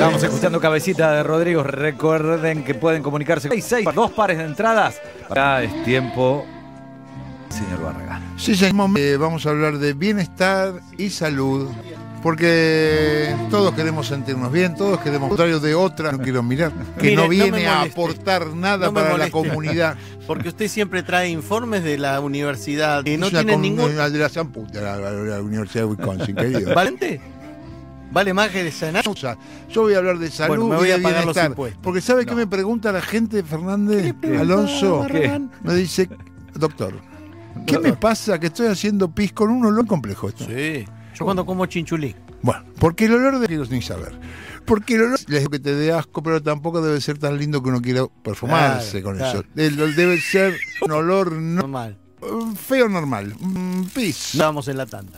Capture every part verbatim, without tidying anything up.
Estamos escuchando Cabecita de Rodrigo. Recuerden que pueden comunicarse. Hay seis, dos pares de entradas. Ahora es tiempo, señor Barragán. Sí, señor. Eh, vamos a hablar de bienestar y salud. Porque todos queremos sentirnos bien, todos queremos, contrario de otra, no quiero mirar, que Mire, no viene no me a moleste. aportar nada No me para moleste. la comunidad. Porque usted siempre trae informes de la universidad que no Es una tienen com- ningún... la de la San Puta, la, la- la Universidad de Wisconsin, querido. ¿Valente? ¿Vale más que de sanar? O sea, yo voy a hablar de salud Bueno, me voy y de a pagar los bienestar. impuestos. Porque ¿sabe No. qué me pregunta la gente, Fernández? pregunta, Alonso, Barragán? me dice, doctor, ¿qué me pasa que estoy haciendo pis con un olor complejo? Esto? Sí. Yo cuando como chinchulí. Bueno, porque el olor de... quiero ni saber. Porque el olor, les digo que te dé asco, pero tampoco debe ser tan lindo que uno quiera perfumarse Claro, con claro. eso. El- debe ser un olor no- Normal. feo normal. Un pis. Estábamos en la tanda.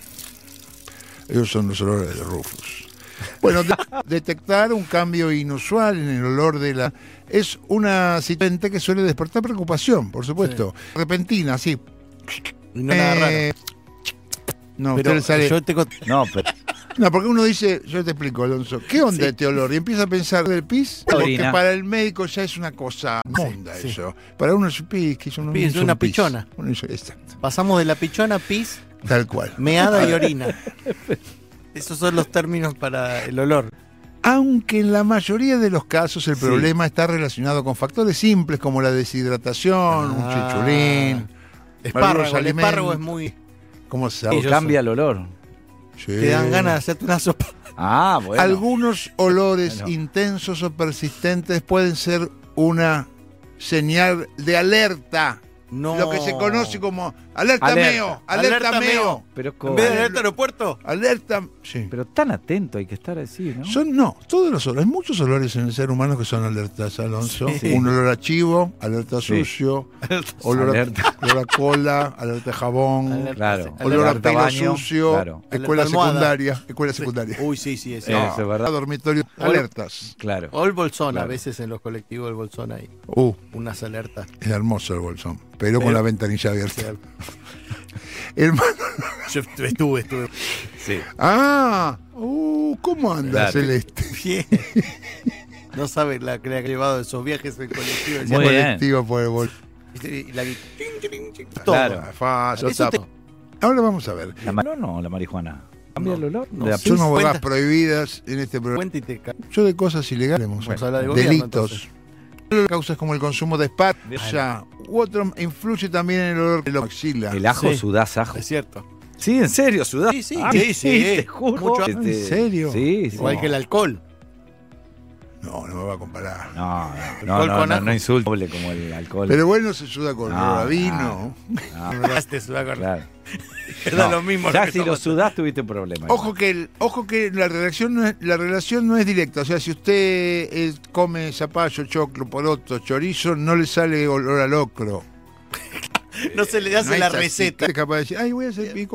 Esos son los olores de Rufus. Bueno, de- detectar un cambio inusual en el olor de la... es una situación que suele despertar preocupación, por supuesto. Repentina, sí. Y no nada Eh, raro. No, Pero usted le sale... yo te cont- No, pero No, porque uno dice, yo te explico, Alonso, ¿qué onda Sí. este olor? Y empieza a pensar del pis, porque Orina. para el médico ya es una cosa monda sí. eso. Para uno es un pis, que es un, Pis, es un una pis. pichona. Uno dice, exacto, pasamos de la pichona a pis, tal cual. meada y orina. Esos son los términos para el olor. Aunque en la mayoría de los casos el Sí. problema está relacionado con factores simples como la deshidratación, un Ah. chichulín, Espárrago, el alimentos. espárrago es muy... ¿cómo se Sí, llama? yo cambia el olor. Sí. Te dan ganas de hacerte una sopa. Ah, bueno. Algunos olores Bueno. intensos o persistentes pueden ser una señal de alerta. No. Lo que se conoce como alerta, Alerta. meo, alerta, Alerta meo, meo. Pero, En con- vez de alerta aeropuerto. alerta. Sí. pero tan atento hay que estar así, ¿no? Son, no, todos los olores. Hay muchos olores en el ser humano que son alertas, Alonso. Sí. Un olor a chivo, alerta Sí. sucio, olor a, Alerta. olor a cola, alerta a jabón, Alerta. Claro. olor a Alerta pelo baño, sucio, claro. escuela Alerta almohada. secundaria, escuela secundaria. Uy, sí, sí, ese. Sí. Eso es verdad. Dormitorio, Ol- alertas. Claro. O el bolsón, Claro. a veces en los colectivos del bolsón hay Uh, unas alertas. es hermoso el bolsón, pero, con Pero- la ventanilla abierta. Hermano. Yo estuve, estuve. Sí. Ah, uh, ¿cómo anda, Claro. Celeste? Bien. No sabe la que le ha llevado esos viajes en colectivo. Decía, Muy bien. Colectivo por el bolsón. y la gui- ching, ching, ching, todo. Claro. Fácil, Eso te- tapa. Ahora vamos a ver. ¿La marihuana no? ¿La marihuana? ¿Cambia No, el olor? no De la sé. Son bodas cuenta. prohibidas en este programa. Cuenta y te ca- Yo de cosas ilegales, vamos a Vamos a hablar de gobierno, delitos. entonces. Causas como el consumo de espátula u otro influye también en el olor de la axila. ¿El ajo Sí. sudás ajo? Es cierto. Sí, en serio, sudás. Sí, sí, Ah, sí, sí. te juro. Mucho- Este, ¿En serio? Sí, sí. Igual que el alcohol. No, no me va a comparar. No, no, Alcohol no, no, con no, ajo. no insulte doble como el alcohol. Pero bueno, se suda con No, olor a vino. No, Este se va a acordar. claro. Era No, lo mismo. Ya que si lo tomas. sudás tuviste un problema. Ojo que el, ojo que la relación no es, la relación no es directa. O sea, si usted eh, come zapallo, choclo, poroto, chorizo, no le sale olor al locro. No se le hace No la es así. receta. Es capaz de decir, ay, voy a hacer pico.